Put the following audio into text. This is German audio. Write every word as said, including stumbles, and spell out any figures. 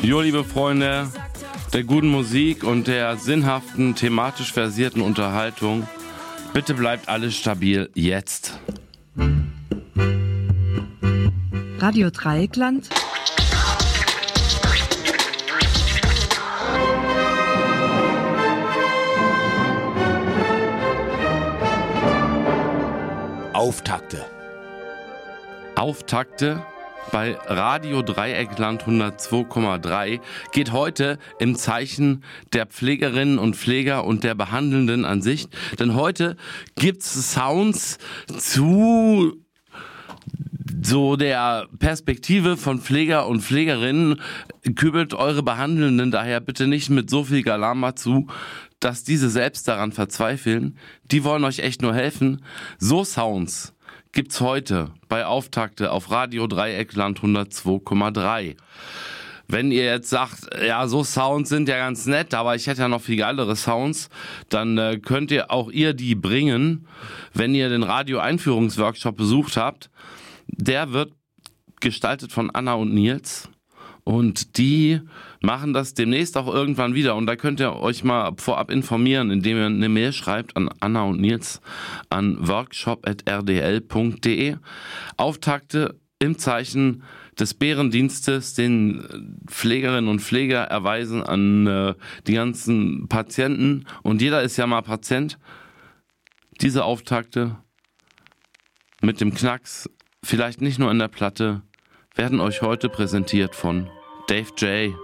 Jo, liebe Freunde der guten Musik und der sinnhaften, thematisch versierten Unterhaltung, bitte bleibt alles stabil jetzt. Radio Dreieckland. Auftakte. Auftakte bei Radio Dreieckland hundertzwei Komma drei geht heute im Zeichen der Pflegerinnen und Pfleger und der Behandelnden an sich. Denn heute gibt's Sounds zu so der Perspektive von Pfleger und Pflegerinnen. Kübelt eure Behandelnden daher bitte nicht mit so viel Galama zu, dass diese selbst daran verzweifeln. Die wollen euch echt nur helfen. So Sounds gibt's heute bei Auftakte auf Radio Dreieckland hundertzwei Komma drei. Wenn ihr jetzt sagt, ja, so Sounds sind ja ganz nett, aber ich hätte ja noch viel geilere Sounds, dann äh, könnt ihr auch ihr die bringen, wenn ihr den Radio-Einführungsworkshop besucht habt. Der wird gestaltet von Anna und Nils. Und die machen das demnächst auch irgendwann wieder. Und da könnt ihr euch mal vorab informieren, indem ihr eine Mail schreibt an Anna und Nils an workshop at r d l punkt d e. Auftakte im Zeichen des Bärendienstes, den Pflegerinnen und Pfleger erweisen an äh, die ganzen Patienten. Und jeder ist ja mal Patient. Diese Auftakte mit dem Knacks, vielleicht nicht nur in der Platte, werden euch heute präsentiert von Dave J.